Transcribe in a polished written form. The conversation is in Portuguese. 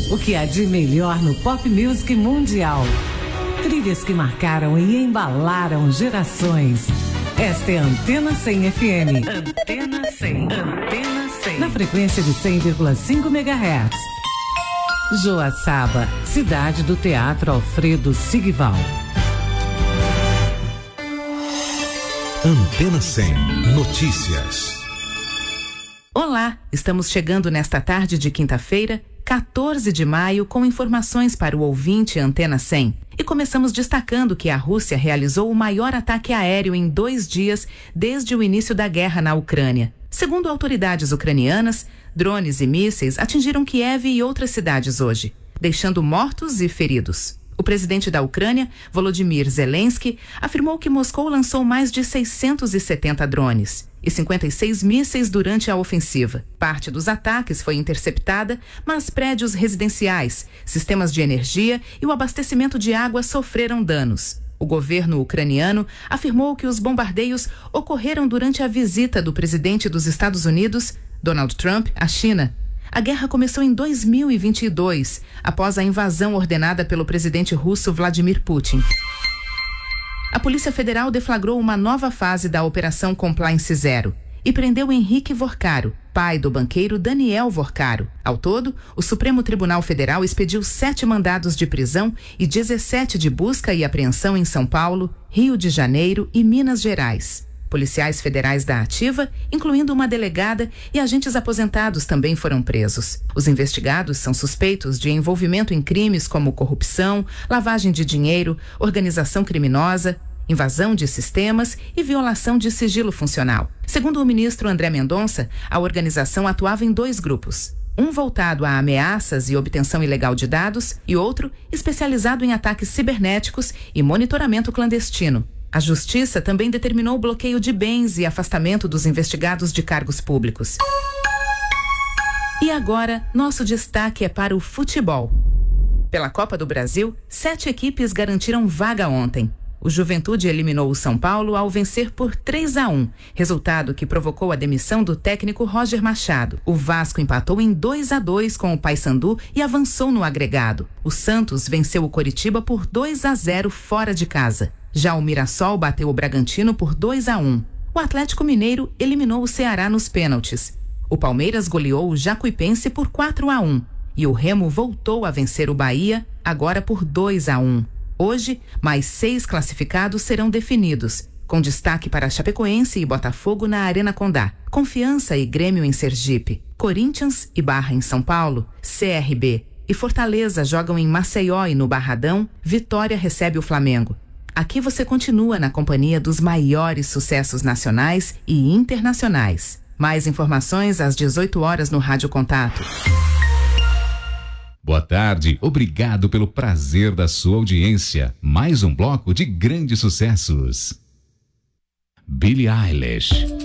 O que há de melhor no pop music mundial. Trilhas que marcaram e embalaram gerações. Esta é a Antena 100 FM. Antena 100. Antena 100. Na frequência de 100,5 MHz. Joaçaba, cidade do Teatro Alfredo Sigval. Antena 100 Notícias. Olá, estamos chegando nesta tarde de quinta-feira, 14 de maio, com informações para o ouvinte Antena 100. E começamos destacando que a Rússia realizou o maior ataque aéreo em 2 dias desde o início da guerra na Ucrânia. Segundo autoridades ucranianas, drones e mísseis atingiram Kiev e outras cidades hoje, deixando mortos e feridos. O presidente da Ucrânia, Volodymyr Zelensky, afirmou que Moscou lançou mais de 670 drones e 56 mísseis durante a ofensiva. Parte dos ataques foi interceptada, mas prédios residenciais, sistemas de energia e o abastecimento de água sofreram danos. O governo ucraniano afirmou que os bombardeios ocorreram durante a visita do presidente dos Estados Unidos, Donald Trump, à China. A guerra começou em 2022, após a invasão ordenada pelo presidente russo Vladimir Putin. A Polícia Federal deflagrou uma nova fase da Operação Compliance Zero e prendeu Henrique Vorcaro, pai do banqueiro Daniel Vorcaro. Ao todo, o Supremo Tribunal Federal expediu 7 mandados de prisão e 17 de busca e apreensão em São Paulo, Rio de Janeiro e Minas Gerais. Policiais federais da Ativa, incluindo uma delegada, e agentes aposentados também foram presos. Os investigados são suspeitos de envolvimento em crimes como corrupção, lavagem de dinheiro, organização criminosa, invasão de sistemas e violação de sigilo funcional. Segundo o ministro André Mendonça, a organização atuava em 2 grupos. Um voltado a ameaças e obtenção ilegal de dados e outro especializado em ataques cibernéticos e monitoramento clandestino. A Justiça também determinou o bloqueio de bens e afastamento dos investigados de cargos públicos. E agora, nosso destaque é para o futebol. Pela Copa do Brasil, 7 equipes garantiram vaga ontem. O Juventude eliminou o São Paulo ao vencer por 3-1, resultado que provocou a demissão do técnico Roger Machado. O Vasco empatou em 2-2 com o Paysandu e avançou no agregado. O Santos venceu o Coritiba por 2-0 fora de casa. Já o Mirassol bateu o Bragantino por 2-1. O Atlético Mineiro eliminou o Ceará nos pênaltis. O Palmeiras goleou o Jacuipense por 4-1. E o Remo voltou a vencer o Bahia, agora por 2-1. Hoje, mais 6 classificados serão definidos, com destaque para Chapecoense e Botafogo na Arena Condá, Confiança e Grêmio em Sergipe, Corinthians e Barra em São Paulo, CRB e Fortaleza jogam em Maceió e no Barradão, Vitória recebe o Flamengo. Aqui você continua na companhia dos maiores sucessos nacionais e internacionais. Mais informações às 18 horas no Rádio Contato. Boa tarde, obrigado pelo prazer da sua audiência. Mais um bloco de grandes sucessos. Billie Eilish.